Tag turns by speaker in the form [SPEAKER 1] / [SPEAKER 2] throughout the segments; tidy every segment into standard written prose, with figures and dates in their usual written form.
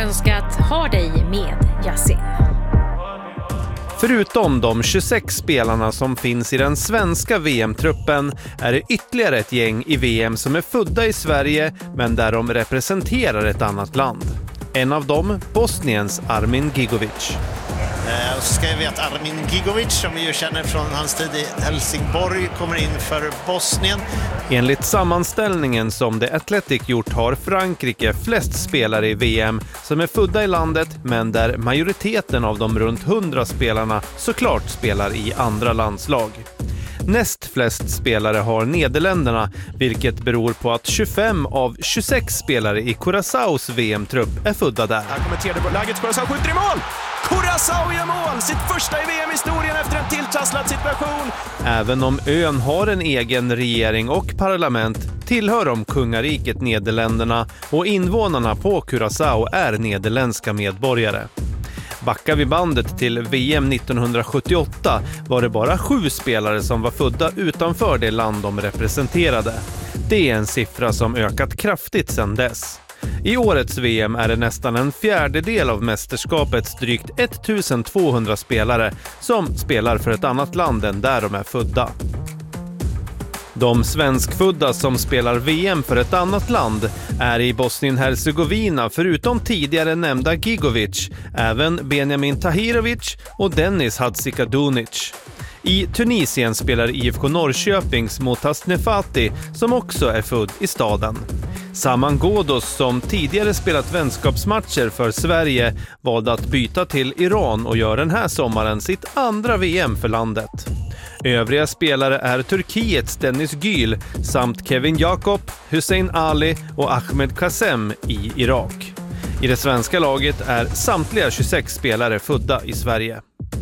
[SPEAKER 1] önskat ha dig med, Yasin.
[SPEAKER 2] Förutom de 26 spelarna som finns i den svenska VM-truppen är det ytterligare ett gäng i VM som är födda i Sverige men där de representerar ett annat land. En av dem, Bosniens Armin Gigovic.
[SPEAKER 3] Och så ska vi att Armin Gigovic, som vi ju känner från hans tid i Helsingborg, kommer in för Bosnien.
[SPEAKER 2] Enligt sammanställningen som The Athletic gjort har Frankrike flest spelare i VM som är födda i landet, men där majoriteten av de runt 100 spelarna såklart spelar i andra landslag. Näst flest spelare har Nederländerna, vilket beror på att 25 av 26 spelare i Curaçaos VM-trupp är födda där.
[SPEAKER 4] Här kommer Tederbo-läget, Curaçao skjuter i mål! Curaçao gör mål! Sitt första i VM-historien efter en tilltasslad situation.
[SPEAKER 2] Även om ön har en egen regering och parlament tillhör de kungariket Nederländerna och invånarna på Curaçao är nederländska medborgare. Backar vi bandet till VM 1978 var det bara 7 spelare som var födda utanför det land de representerade. Det är en siffra som ökat kraftigt sedan dess. I årets VM är det nästan en fjärdedel av mästerskapets drygt 1200 spelare som spelar för ett annat land än där de är födda. De svenskfödda som spelar VM för ett annat land är i Bosnien-Hercegovina förutom tidigare nämnda Gigovic, även Benjamin Tahirovic och Dennis Hadzikadunic. I Tunisien spelar IFK Norrköpings Motas Nefati som också är född i staden. Saman Ghoddos, som tidigare spelat vänskapsmatcher för Sverige, valde att byta till Iran och gör den här sommaren sitt andra VM för landet. Övriga spelare är Turkiets Dennis Gül samt Kevin Jakob, Hussein Ali och Ahmed Kassem i Irak. I det svenska laget är samtliga 26 spelare födda i Sverige.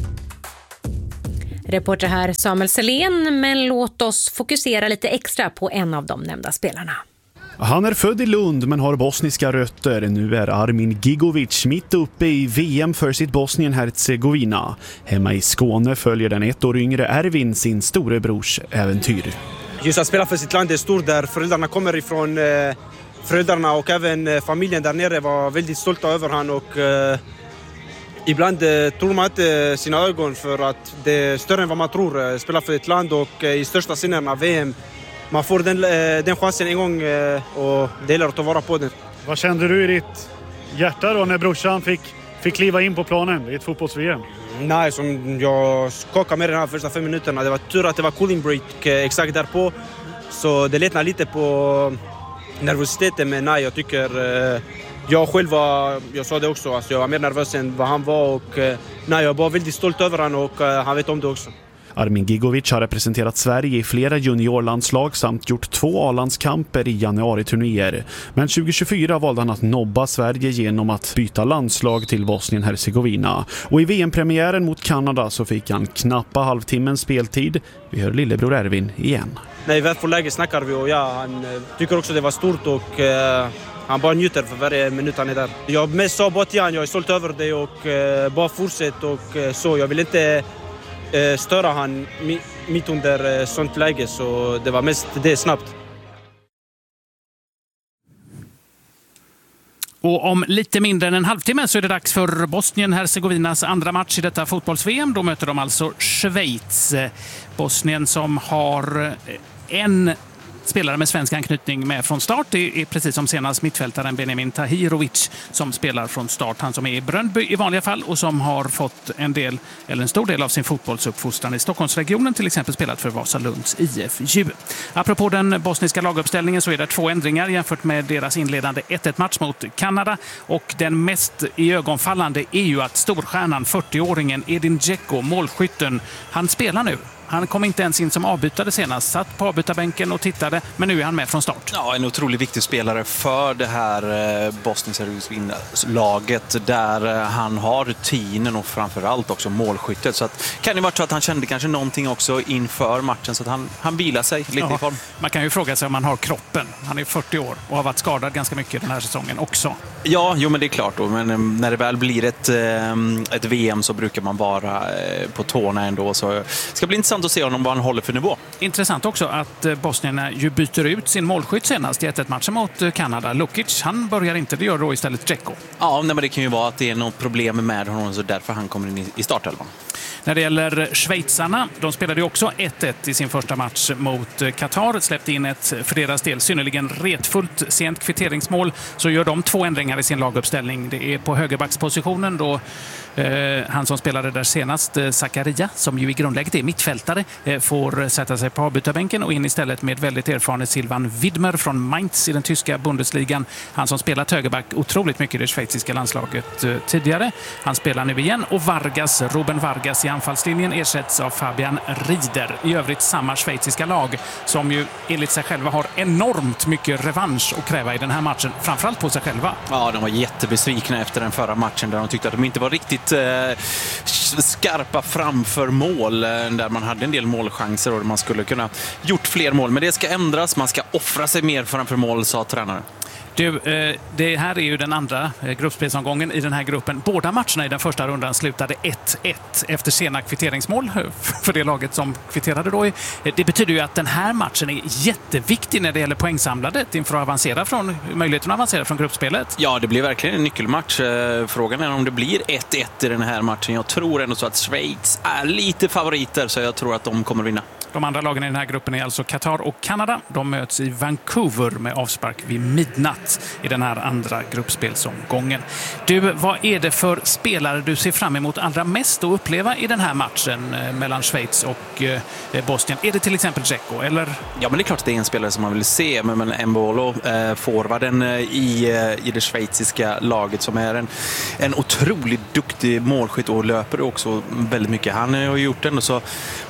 [SPEAKER 1] Reporter här Samuel Selén, men låt oss fokusera lite extra på en av de nämnda spelarna.
[SPEAKER 5] Han är född i Lund men har bosniska rötter. Nu är Armin Gigovic mitt uppe i VM för sitt Bosnien-Hercegovina. Hemma i Skåne följer den 1 år yngre Ervin sin storebrors äventyr.
[SPEAKER 6] Just att spela för sitt land är stort, där föräldrarna kommer ifrån. Föräldrarna och även familjen där nere var väldigt stolta över han, och ibland tror man inte sina ögon för att det är större än vad man tror. Spela för ett land och i största sinnen av VM. Man får den chansen en gång och det gäller att ta vara på den.
[SPEAKER 7] Vad kände du i ditt hjärta då när brorsan fick kliva in på planen i ett fotbolls-VM?
[SPEAKER 6] Nej, som jag skakade med den här första 5 minuterna. Det var tur att det var cooling break exakt därpå. Så det lättnar lite på nervositeten, men nej, jag tycker jag själv jag sa det också, alltså jag var mer nervös än vad han var, och nej, jag var väldigt stolt över han, och han vet om det också.
[SPEAKER 5] Armin Gigovic har representerat Sverige i flera juniorlandslag samt gjort 2 A-landskamper i januari-turnéer. Men 2024 valde han att nobba Sverige genom att byta landslag till Bosnien-Hercegovina. Och i VM-premiären mot Kanada så fick han knappa halvtimmens speltid. Vi hör lillebror Ervin igen.
[SPEAKER 6] Nej, väl för läge snackar vi, och han tycker också det var stort, och han bara njuter för varje minut han är där. Jag mest sa bara till han, jag är stolt över det, och bara fortsätt, och så. Jag vill inte störa han mitt under sånt läge, så det var mest det snabbt.
[SPEAKER 8] Och om lite mindre än en halvtimme så är det dags för Bosnien-Hercegovinas andra match i detta fotbolls-VM. Då möter de alltså Schweiz. Bosnien som har en spelare med svensk anknytning med från start. Det är precis som senast mittfältaren Benjamin Tahirovic som spelar från start. Han som är i Bröndby i vanliga fall och som har fått en stor del av sin fotbollsuppfostran i Stockholmsregionen, till exempel spelat för Vasalunds IF. Apropå den bosniska laguppställningen så är det 2 ändringar jämfört med deras inledande 1-1-match mot Kanada. Och den mest ögonfallande är ju att storstjärnan, 40-åringen Edin Dzeko, målskytten, han spelar nu. Han kom inte ens in som avbytare senast, satt på avbytarbänken och tittade, men nu är han med från start.
[SPEAKER 9] Ja, en otroligt viktig spelare för det här Bosnien-Hercegovina-laget, där han har rutinen och framförallt också målskyttet. Så att, kan det vara så att han kände kanske någonting också inför matchen, så att han vilar sig lite i form.
[SPEAKER 8] Man kan ju fråga sig om han har kroppen. Han är 40 år och har varit skadad ganska mycket den här säsongen också.
[SPEAKER 9] Ja, men det är klart då. Men när det väl blir ett VM så brukar man vara på tårna ändå. Så det ska bli intressant intressant att se honom vad han håller för nivå.
[SPEAKER 8] Intressant också att bosnierna ju byter ut sin målskytt senast i 1-1-matchen mot Kanada. Lukic, han börjar inte, det gör då istället Dzeko.
[SPEAKER 9] Ja, men det kan ju vara att det är något problem med honom så därför han kommer in i startelvan.
[SPEAKER 8] När det gäller schweizarna, de spelade ju också 1-1 i sin första match mot Qatar. Släppte in ett för deras del synnerligen retfullt sent kvitteringsmål. Så gör de 2 ändringar i sin laguppställning. Det är på högerbackspositionen då han som spelade där senast, Zakaria, som ju i grundläget är mittfältare, får sätta sig på avbytarbänken och in istället med väldigt erfaren Silvan Widmer från Mainz i den tyska Bundesligan. Han som spelat högerback otroligt mycket i det schweiziska landslaget tidigare. Han spelar nu igen och Ruben Vargas i anfallslinjen ersätts av Fabian Rieder. I övrigt samma schweiziska lag som ju enligt sig själva har enormt mycket revansch att kräva i den här matchen. Framförallt på sig själva.
[SPEAKER 9] Ja, de var jättebesvikna efter den förra matchen där de tyckte att de inte var riktigt skarpa framför mål, där man hade en del målchanser och man skulle kunna gjort fler mål. Men det ska ändras, man ska offra sig mer framför mål, sa tränaren.
[SPEAKER 8] Du, det här är ju den andra gruppspelsomgången i den här gruppen. Båda matcherna i den första rundan slutade 1-1 efter sena kvitteringsmål för det laget som kvitterade då. Det betyder ju att den här matchen är jätteviktig när det gäller poängsamlandet inför att avancera möjligheten att avancera från gruppspelet.
[SPEAKER 9] Ja, det blir verkligen en nyckelmatch. Frågan är om det blir 1-1 i den här matchen. Jag tror ändå så att Schweiz är lite favoriter, så jag tror att de kommer vinna.
[SPEAKER 8] De andra lagen i den här gruppen är alltså Qatar och Kanada. De möts i Vancouver med avspark vid midnatt i den här andra gruppspelsomgången. Du, vad är det för spelare du ser fram emot allra mest att uppleva i den här matchen mellan Schweiz och Bosnien? Är det till exempel Dzeko, eller?
[SPEAKER 9] Ja, men det är klart att det är en spelare som man vill se. Men Embolo, forwarden i det schweiziska laget, som är en otroligt duktig målskytt och löper också väldigt mycket. Han har gjort ändå så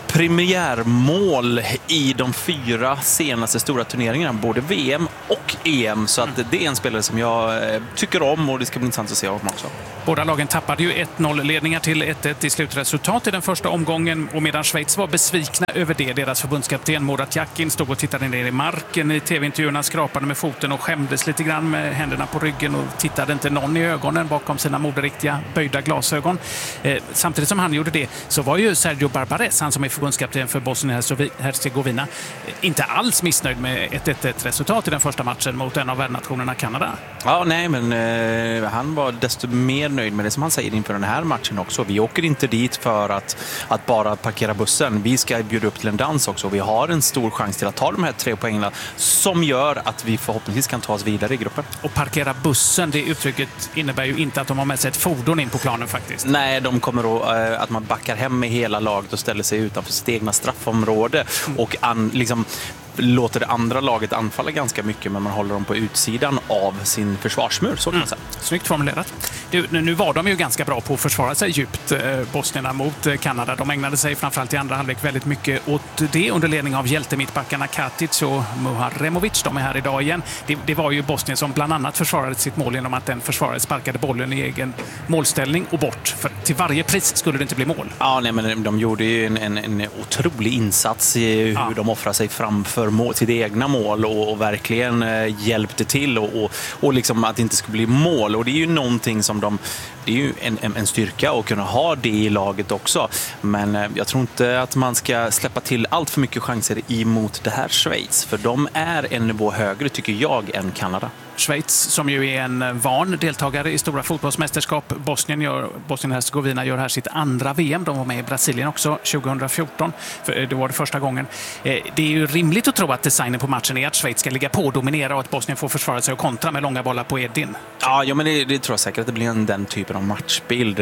[SPEAKER 9] premiärmål i de 4 senaste stora turneringarna, både VM och EM, så att det är en spelare som jag tycker om och det ska bli intressant att se honom också.
[SPEAKER 8] Båda lagen tappade ju 1-0-ledningar till 1-1 i slutresultat i den första omgången, och medan Schweiz var besvikna över det, deras förbundskapten Murat Yakin stod och tittade ner i marken i tv-intervjuerna, skrapade med foten och skämdes lite grann med händerna på ryggen och tittade inte någon i ögonen bakom sina moderiktiga böjda glasögon. Samtidigt som han gjorde det så var ju Sergio Barbares, han som är förbundskapten för Bosnien-Hercegovina, inte alls missnöjd med ett 1-1-resultat i den första matchen mot en av värdnationerna Kanada.
[SPEAKER 9] Ja, nej, men han var desto mer nöjd med det som han säger inför den här matchen också. Vi åker inte dit för att bara parkera bussen. Vi ska bjuda upp till en dans också. Vi har en stor chans till att ta de här 3 poängen som gör att vi förhoppningsvis kan ta oss vidare i gruppen.
[SPEAKER 8] Och parkera bussen, det uttrycket innebär ju inte att de har med sig ett fordon in på planen faktiskt.
[SPEAKER 9] Nej, de kommer att man backar hem med hela laget och ställer sig utanför sitt egna straffområde och liksom låter det andra laget anfalla ganska mycket, men man håller dem på utsidan av sin försvarsmur, så kan man säga.
[SPEAKER 8] Snyggt formulerat. Nu var de ju ganska bra på att försvara sig djupt, bosnierna mot Kanada. De ägnade sig framförallt i andra halvlek väldigt mycket åt det under ledning av hjältemittbackarna Katic och Muharemovic. De är här idag igen. Det var ju Bosnien som bland annat försvarade sitt mål genom att den försvarare sparkade bollen i egen målställning och bort. För till varje pris skulle det inte bli mål.
[SPEAKER 9] Ja, nej, men de gjorde ju en otrolig insats i hur de offrar sig framför sitt egna mål och verkligen hjälpte till och liksom att det inte skulle bli mål. Och det är ju någonting som det är ju en styrka att kunna ha det i laget också. Men jag tror inte att man ska släppa till allt för mycket chanser emot det här Schweiz. För de är en nivå högre, tycker jag, än Kanada.
[SPEAKER 8] Schweiz, som ju är en van deltagare i stora fotbollsmästerskap. Bosnien-Hercegovina gör här sitt andra VM. De var med i Brasilien också 2014. Det var det första gången. Det är ju rimligt att tro att designen på matchen är att Schweiz ska ligga på och dominera och att Bosnien får försvara sig och kontra med långa bollar på Edin.
[SPEAKER 9] Ja, men det tror jag säkert att det blir den typen av matchbild.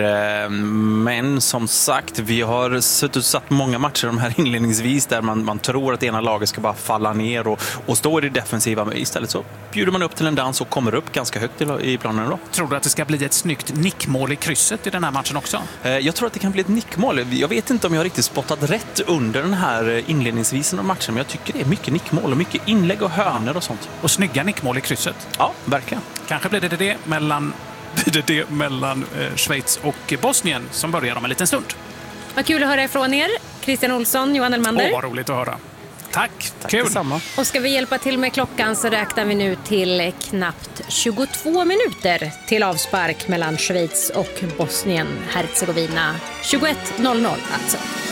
[SPEAKER 9] Men som sagt, vi har satt många matcher de här inledningsvis där man tror att ena laget ska bara falla ner och stå i det defensiva. Men istället så bjuder man upp till en dans och kommer upp ganska högt i planen då.
[SPEAKER 8] Tror du att det ska bli ett snyggt nickmål i krysset i den här matchen också?
[SPEAKER 9] Jag tror att det kan bli ett nickmål. Jag vet inte om jag riktigt spottat rätt under den här inledningsvisen av matchen, men jag tycker det är mycket nickmål och mycket inlägg och hörnor och sånt.
[SPEAKER 8] Och snygga nickmål i krysset.
[SPEAKER 9] Ja, verkligen.
[SPEAKER 8] Kanske blir det mellan Schweiz och Bosnien som börjar om en liten stund.
[SPEAKER 1] Vad kul att höra ifrån er. Christian Olsson, Johan Elmander.
[SPEAKER 8] Vad roligt att höra. Tack, kul.
[SPEAKER 9] Detsamma.
[SPEAKER 1] Och ska vi hjälpa till med klockan så räknar vi nu till knappt 22 minuter till avspark mellan Schweiz och Bosnien-Hercegovina. 21:00 alltså.